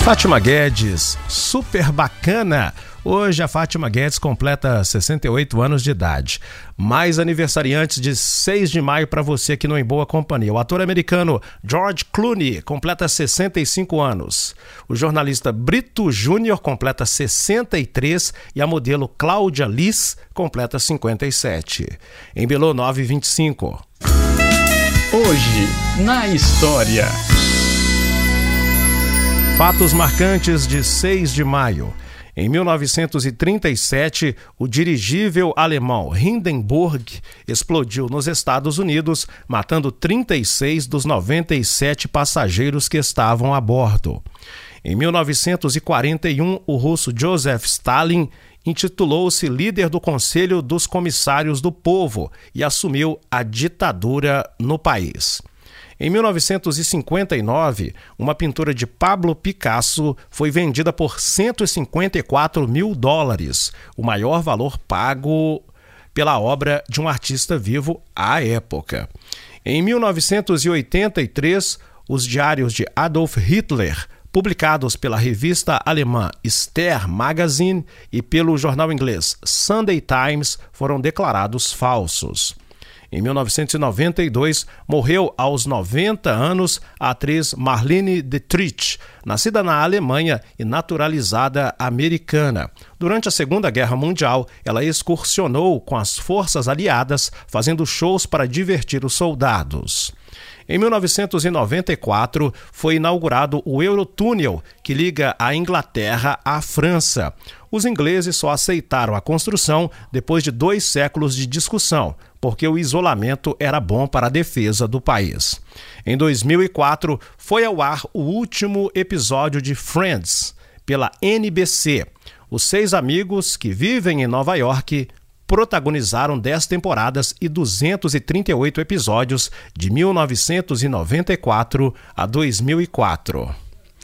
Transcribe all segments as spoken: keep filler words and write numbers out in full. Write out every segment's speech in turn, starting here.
Fátima Guedes, super bacana. Hoje a Fátima Guedes completa sessenta e oito anos de idade. Mais aniversariantes de seis de maio para você aqui no Em Boa Companhia. O ator americano George Clooney completa sessenta e cinco anos. O jornalista Brito Júnior completa sessenta e três e a modelo Cláudia Liz completa cinquenta e sete. Em Belo nove e vinte e cinco. Hoje, na história. Fatos marcantes de seis de maio. Em mil novecentos e trinta e sete, o dirigível alemão Hindenburg explodiu nos Estados Unidos, matando trinta e seis dos noventa e sete passageiros que estavam a bordo. Em mil novecentos e quarenta e um, o russo Joseph Stalin intitulou-se líder do Conselho dos Comissários do Povo e assumiu a ditadura no país. Em mil novecentos e cinquenta e nove, uma pintura de Pablo Picasso foi vendida por cento e cinquenta e quatro mil dólares, o maior valor pago pela obra de um artista vivo à época. Em mil novecentos e oitenta e três, os diários de Adolf Hitler, publicados pela revista alemã Stern Magazine e pelo jornal inglês Sunday Times, foram declarados falsos. Em mil novecentos e noventa e dois, morreu aos noventa anos a atriz Marlene Dietrich, nascida na Alemanha e naturalizada americana. Durante a Segunda Guerra Mundial, ela excursionou com as forças aliadas, fazendo shows para divertir os soldados. Em mil novecentos e noventa e quatro, foi inaugurado o Eurotúnel, que liga a Inglaterra à França. Os ingleses só aceitaram a construção depois de dois séculos de discussão, porque o isolamento era bom para a defesa do país. Em dois mil e quatro, foi ao ar o último episódio de Friends, pela N B C. Os seis amigos que vivem em Nova York protagonizaram dez temporadas e duzentos e trinta e oito episódios de mil novecentos e noventa e quatro a dois mil e quatro.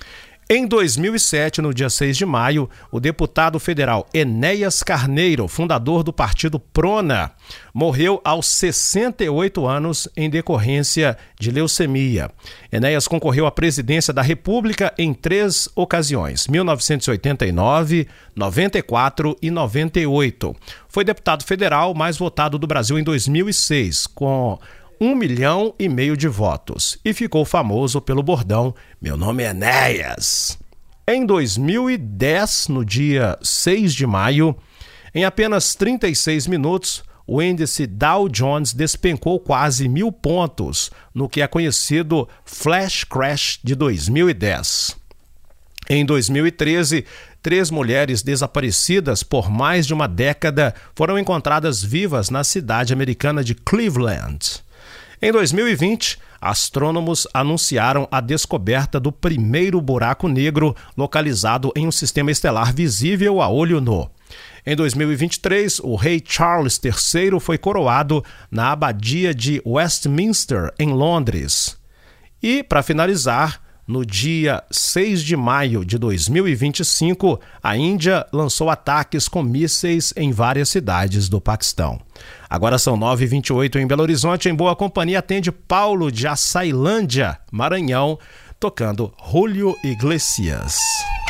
Em dois mil e sete, no dia seis de maio, o deputado federal Enéas Carneiro, fundador do partido Prona, morreu aos sessenta e oito anos em decorrência de leucemia. Enéas concorreu à presidência da República em três ocasiões, mil novecentos e oitenta e nove, noventa e quatro e noventa e oito. Foi deputado federal mais votado do Brasil em dois mil e seis, com um milhão e meio de votos, e ficou famoso pelo bordão "Meu nome é Enéas". Em dois mil e dez, no dia seis de maio, em apenas trinta e seis minutos, o índice Dow Jones despencou quase mil pontos no que é conhecido Flash Crash de dois mil e dez. Em dois mil e treze, três mulheres desaparecidas por mais de uma década foram encontradas vivas na cidade americana de Cleveland. Em dois mil e vinte, astrônomos anunciaram a descoberta do primeiro buraco negro localizado em um sistema estelar visível a olho nu. Em dois mil e vinte e três, o rei Charles terceiro foi coroado na abadia de Westminster, em Londres. E, para finalizar, no dia seis de maio de dois mil e vinte e cinco, a Índia lançou ataques com mísseis em várias cidades do Paquistão. Agora são nove e vinte e oito em Belo Horizonte. Em Boa Companhia atende Paulo de Açailândia, Maranhão, tocando Julio Iglesias.